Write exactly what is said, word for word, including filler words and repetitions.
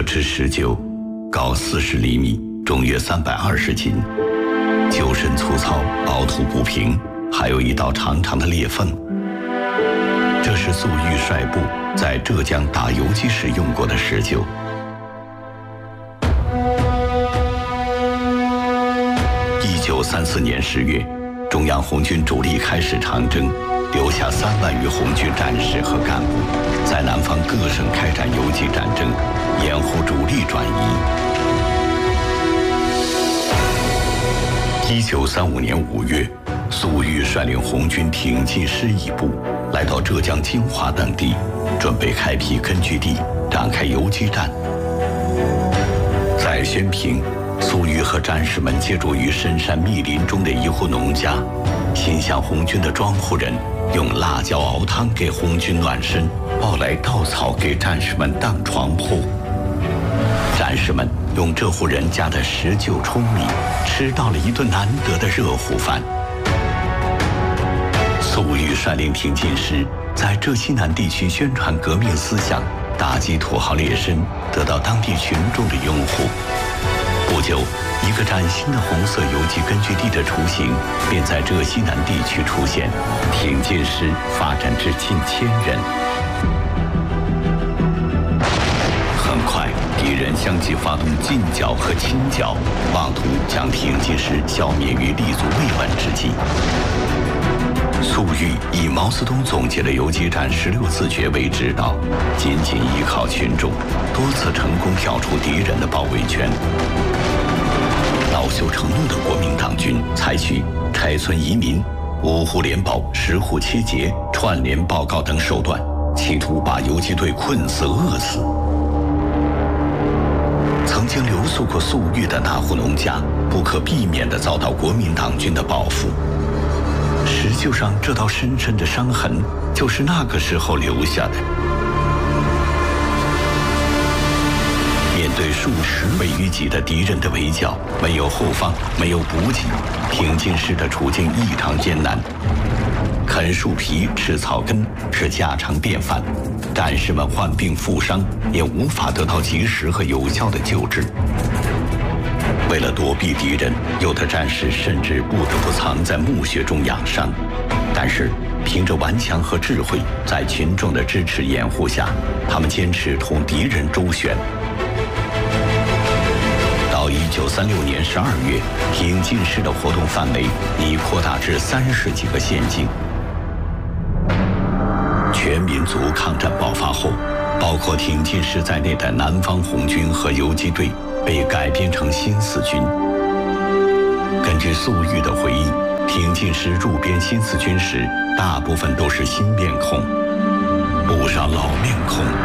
支石臼，高四十厘米，重约三百二十斤，臼身粗糙，凹凸不平，还有一道长长的裂缝。这是粟裕帅部在浙江打游击时用过的石臼。一九三四年十月，中央红军主力开始长征，留下三万余红军战士和干部，在南方各省开展游击战争，掩护主力转移。一九三五年五月，粟裕率领红军挺进师一部，来到浙江金华等地，准备开辟根据地，展开游击战。在宣平，粟裕和战士们借助于深山密林中的一户农家，心向红军的庄户人用辣椒熬汤给红军暖身，抱来稻草给战士们当床铺。战士们用这户人家的石臼舂米，吃到了一顿难得的热乎饭。粟裕率领挺进师在浙西南地区宣传革命思想，打击土豪劣绅，得到当地群众的拥护。不久，一个崭新的红色游击根据地的雏形便在浙西南地区出现，挺进师发展至近千人。很快，敌人相继发动进剿和清剿，妄图将挺进师消灭于立足未稳之际。粟裕以毛泽东总结的游击战十六字诀为指导，紧紧依靠群众，多次成功挑出敌人的保卫圈。恼羞成怒的国民党军采取拆村移民、五户联保、十户切结、串联报告等手段，企图把游击队困死饿死。曾经留宿过粟裕的那户农家，不可避免地遭到国民党军的报复。石臼上这道深深的伤痕，就是那个时候留下的。面对数十位于己的敌人的围剿，没有后方，没有补给，挺进师的处境异常艰难。啃树皮、吃草根是家常便饭，战士们患病负伤，也无法得到及时和有效的救治。为了躲避敌人，有的战士甚至不得不藏在墓穴中养伤。但是，凭着顽强和智慧，在群众的支持掩护下，他们坚持同敌人周旋。到一九三六年十二月，挺进师的活动范围已扩大至三十几个县境。全民族抗战爆发后，包括挺进师在内的南方红军和游击队被改编成新四军。根据粟裕的回忆，挺进师入编新四军时，大部分都是新面孔，不少老面孔